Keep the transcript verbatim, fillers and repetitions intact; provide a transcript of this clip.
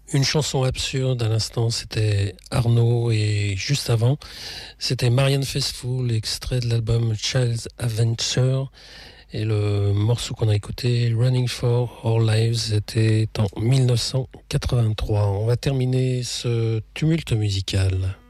Une chanson absurde à l'instant, c'était Arnaud, et juste avant, c'était Marianne Faithfull, extrait de l'album Child's Adventure. Et le morceau qu'on a écouté, Running for Our Lives, était en mille neuf cent quatre-vingt-trois. On va terminer ce tumulte musical